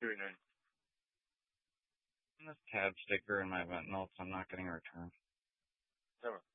Doing it. This tab sticker in my event notes I'm not getting a return. Never.